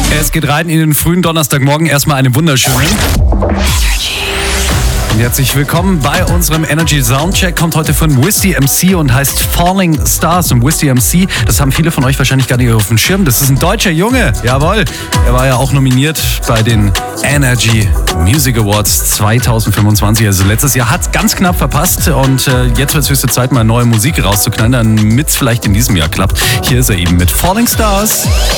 Es geht rein in den frühen Donnerstagmorgen. Erstmal einen wunderschönen. Und herzlich willkommen bei unserem Energy Soundcheck. Kommt heute von Whisty MC und heißt Falling Stars. Und Whisty MC, das haben viele von euch wahrscheinlich gar nicht auf dem Schirm. Das ist ein deutscher Junge. Jawohl. Er war ja auch nominiert bei den Energy Music Awards 2025. Also letztes Jahr hat es ganz knapp verpasst. Und jetzt wird es höchste Zeit, mal neue Musik rauszuknallen, damit es vielleicht in diesem Jahr klappt. Hier ist er eben mit Falling Stars.